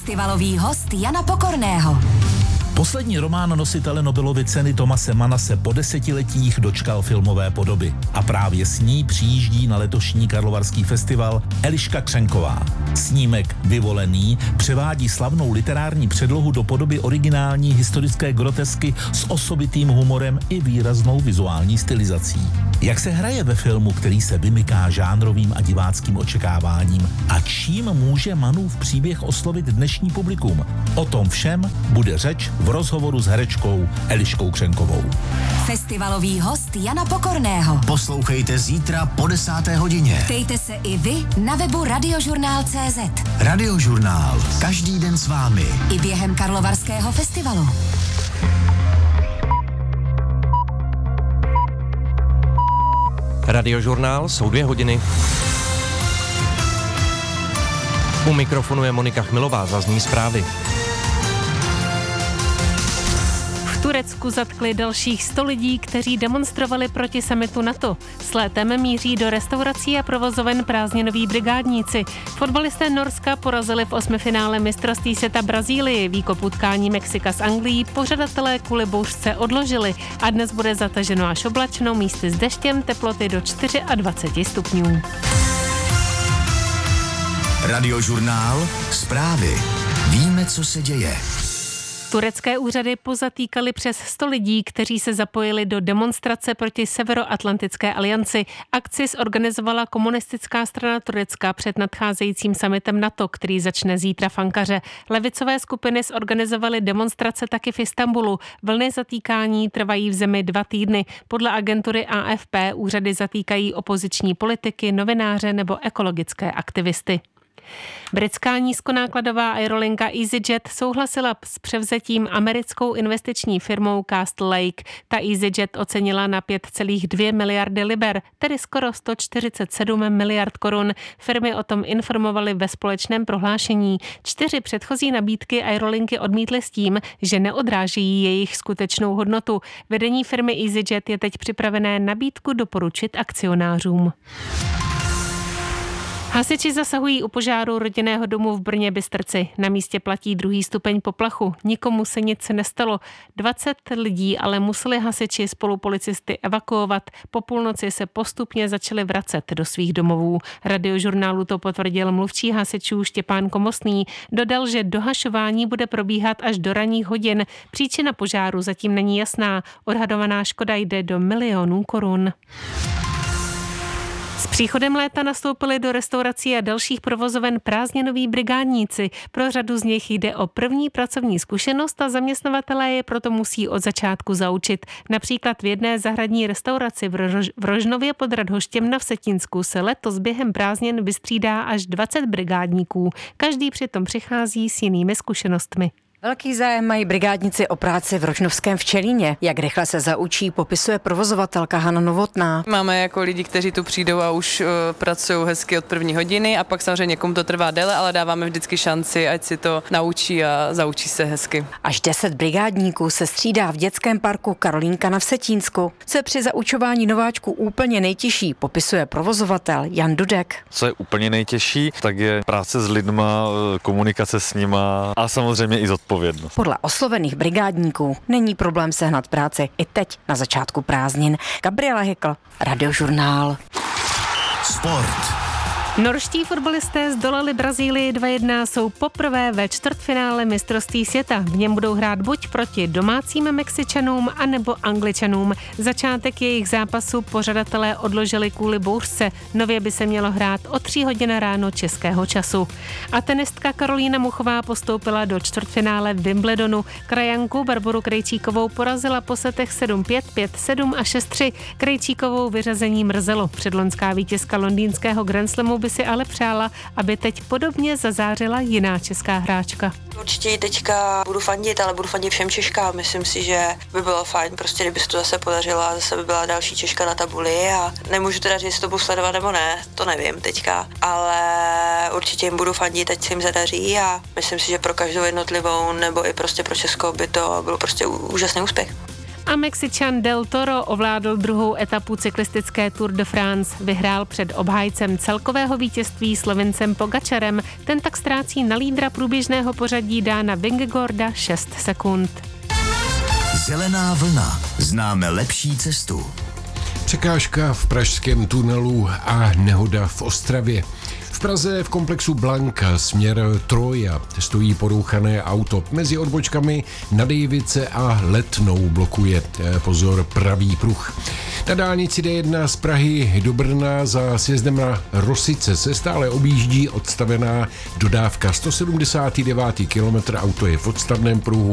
Festivalový host Jana Pokorného. Poslední román nositele Nobelovy ceny Thomase Manna se po desetiletích dočkal filmové podoby. A právě s ní přijíždí na letošní Karlovarský festival Eliška Křenková. Snímek Vyvolený převádí slavnou literární předlohu do podoby originální historické grotesky s osobitým humorem i výraznou vizuální stylizací. Jak se hraje ve filmu, který se vymyká žánrovým a diváckým očekáváním, a čím může Mannův příběh oslovit dnešní publikum? O tom všem bude řeč v rozhovoru s herečkou Eliškou Křenkovou. Festivalový host Jana Pokorného. Poslouchejte zítra po 10. hodině. Ptejte se i vy na webu Radiožurnál.cz. Radiožurnál. Každý den s vámi. I během Karlovarského festivalu. Radiožurnál, jsou 2 hodiny. U mikrofonu je Monika Chmilová, zazní zprávy. V Turecku zatkli dalších 100 lidí, kteří demonstrovali proti summitu NATO. S létem míří do restaurací a provozoven prázdninoví brigádníci. Fotbalisté Norska porazili v 8. finále mistrovství světa Brazílii. Výkop utkání Mexika s Anglií pořadatelé kvůli bouřce odložili a dnes bude zataženo až oblačno, místy s deštěm, teploty do 24 stupňů. Radiožurnál, zprávy. Víme, co se děje. Turecké úřady pozatýkaly přes 100 lidí, kteří se zapojili do demonstrace proti Severoatlantické alianci. Akci zorganizovala komunistická strana Turecka před nadcházejícím summitem NATO, který začne zítra v Ankaře. Levicové skupiny zorganizovaly demonstrace taky v Istanbulu. Vlny zatýkání trvají v zemi 2 týdny. Podle agentury AFP úřady zatýkají opoziční politiky, novináře nebo ekologické aktivisty. Britská nízkonákladová aerolinka EasyJet souhlasila s převzetím americkou investiční firmou Castle Lake. Ta EasyJet ocenila na 5,2 miliardy liber, tedy skoro 147 miliard korun. Firmy o tom informovaly ve společném prohlášení. 4 předchozí nabídky aerolinky odmítly s tím, že neodrážejí jejich skutečnou hodnotu. Vedení firmy EasyJet je teď připravené nabídku doporučit akcionářům. Hasiči zasahují u požáru rodinného domu v Brně Bystrci. Na místě platí 2. stupeň poplachu. Nikomu se nic nestalo. 20 lidí ale museli hasiči spolu policisty evakuovat. Po půlnoci se postupně začali vracet do svých domovů. Radiožurnálu to potvrdil mluvčí hasičů Štěpán Komostný. Dodal, že dohašování bude probíhat až do ranních hodin. Příčina požáru zatím není jasná. Odhadovaná škoda jde do milionů korun. S příchodem léta nastoupili do restaurací a dalších provozoven prázdninoví brigádníci. Pro řadu z nich jde o první pracovní zkušenost a zaměstnavatelé je proto musí od začátku zaučit. Například v jedné zahradní restauraci v Rožnově pod Radhoštěm na Vsetínsku se letos během prázdnin vystřídá až 20 brigádníků. Každý přitom přichází s jinými zkušenostmi. Velký zájem mají brigádníci o práci v Rožnovském Včelíně. Jak rychle se zaučí, popisuje provozovatelka Hana Novotná. Máme jako lidi, kteří tu přijdou a už pracují hezky od 1. hodiny a pak samozřejmě někomu to trvá déle, ale dáváme vždycky šanci, ať si to naučí a zaučí se hezky. Až 10 brigádníků se střídá v dětském parku Karolínka na Vsetínsku. Co je při zaučování nováčků úplně nejtěžší, popisuje provozovatel Jan Dudek. Co je úplně nejtěžší, tak je práce s lidma, komunikace s nima a samozřejmě i zodpovědnost. Podle oslovených brigádníků není problém sehnat práci i teď na začátku prázdnin. Gabriela Hykl, Radiožurnál. Sport. Norští fotbalisté zdolali Brazílii 2-1, jsou poprvé ve čtvrtfinále mistrovství světa. V něm budou hrát buď proti domácím Mexičanům, anebo Angličanům. Začátek jejich zápasu pořadatelé odložili kvůli bouřce. Nově by se mělo hrát o 3 hodiny ráno českého času. A tenistka Karolína Muchová postoupila do čtvrtfinále v Wimbledonu. Krajanku Barboru Krejčíkovou porazila po setech 7-5, 5-7 a 6-3. Krejčíkovou vyřazení mrzelo. Předloňská vítězka londýnského Grand Slamu by si ale přála, aby teď podobně zazářila jiná česká hráčka. Určitě teďka budu fandit, ale budu fandit všem Češkám. Myslím si, že by bylo fajn, prostě kdyby se to zase podařilo a zase by byla další Češka na tabuli a nemůžu teda říct, jestli to budu sledovat nebo ne, to nevím teďka, ale určitě jim budu fandit, ať se jim zadaří a myslím si, že pro každou jednotlivou nebo i prostě pro Česko by to byl prostě úžasný úspěch. A Mexičan Del Toro ovládl druhou etapu cyklistické Tour de France. Vyhrál před obhájcem celkového vítězství Slovincem Pogačarem. Ten tak ztrácí na lídra průběžného pořadí Dána Vingegaarda 6 sekund. Zelená vlna. Známe lepší cestu. Překážka v pražském tunelu a nehoda v Ostravě. V Praze v komplexu Blanka směr Troja stojí porouchané auto. Mezi odbočkami na Dejvice a Letnou blokuje pozor pravý pruh. Na dálnici D1 z Prahy do Brna za sjezdem na Rosice se stále objíždí odstavená dodávka. 179. kilometr, auto je v odstavném pruhu.